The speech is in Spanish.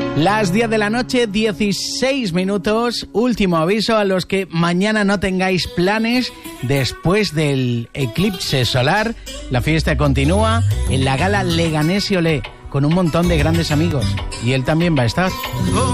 Las 10 de la noche, 16 minutos. Último aviso a los que mañana no tengáis planes. Después del eclipse solar, la fiesta continúa en la gala Leganés y Olé, con un montón de grandes amigos. Y él también va a estar.